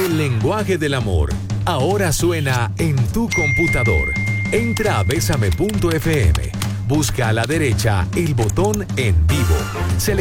El lenguaje del amor ahora suena en tu computador. Entra a besame.fm. Busca a la derecha el botón en vivo.